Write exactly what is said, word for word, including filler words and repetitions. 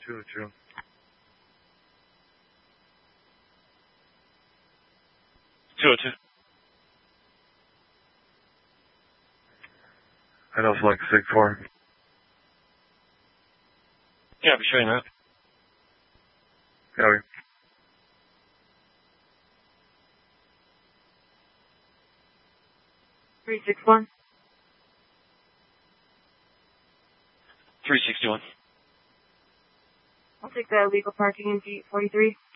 two oh two. two oh two. I know select six four. Yeah, I'll be showing that. Copy. three six one. three sixty-one. I'll take the illegal parking in G forty-three.